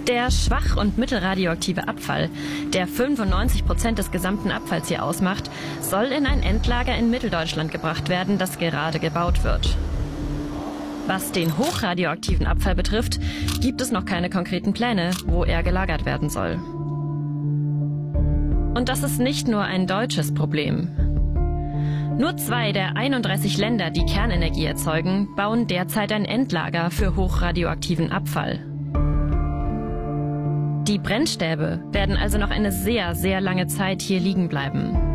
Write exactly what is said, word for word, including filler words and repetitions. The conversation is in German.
Der schwach- und mittelradioaktive Abfall, der fünfundneunzig Prozent des gesamten Abfalls hier ausmacht, soll in ein Endlager in Mitteldeutschland gebracht werden, das gerade gebaut wird. Was den hochradioaktiven Abfall betrifft, gibt es noch keine konkreten Pläne, wo er gelagert werden soll. Und das ist nicht nur ein deutsches Problem. Nur zwei der einunddreißig Länder, die Kernenergie erzeugen, bauen derzeit ein Endlager für hochradioaktiven Abfall. Die Brennstäbe werden also noch eine sehr, sehr lange Zeit hier liegen bleiben.